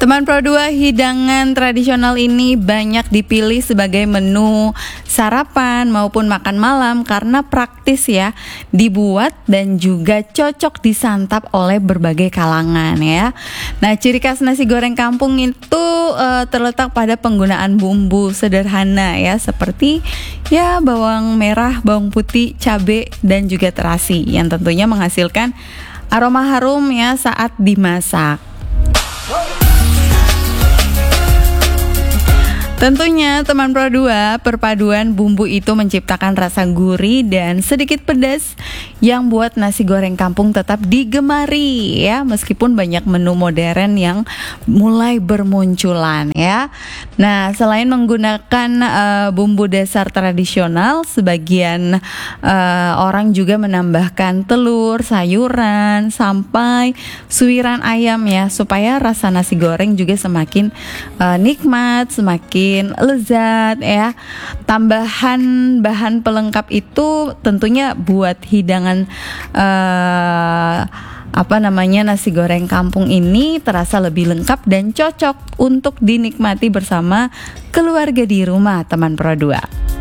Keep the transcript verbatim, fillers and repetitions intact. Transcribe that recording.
Teman Pro dua, hidangan tradisional ini banyak dipilih sebagai menu sarapan maupun makan malam karena praktis ya dibuat dan juga cocok disantap oleh berbagai kalangan ya. Nah, ciri khas nasi goreng kampung itu uh, terletak pada penggunaan bumbu sederhana ya, seperti ya bawang merah, bawang putih, cabai dan juga terasi yang tentunya menghasilkan aroma harum ya saat dimasak. Tentunya teman Pro dua, perpaduan bumbu itu menciptakan rasa gurih dan sedikit pedas yang buat nasi goreng kampung tetap digemari ya, meskipun banyak menu modern yang mulai bermunculan ya. Nah, selain menggunakan uh, bumbu dasar tradisional, sebagian uh, orang juga menambahkan telur, sayuran, sampai suiran ayam ya, supaya rasa nasi goreng juga semakin uh, nikmat, semakin lezat ya. Tambahan bahan pelengkap itu tentunya buat hidangan uh, apa namanya nasi goreng kampung ini terasa lebih lengkap dan cocok untuk dinikmati bersama keluarga di rumah, teman Pro dua.